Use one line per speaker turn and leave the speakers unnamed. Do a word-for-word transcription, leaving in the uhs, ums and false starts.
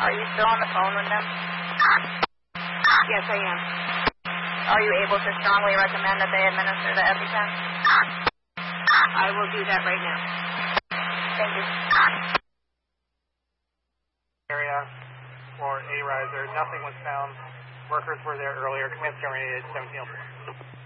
Are you still on the phone with them?
Yes, I am.
Are you able to strongly recommend that they administer the EpiPen?
I will do that right now.
Thank you.
Area for A-Riser. Nothing was found. Workers were there earlier. Command terminated seventeen oh four.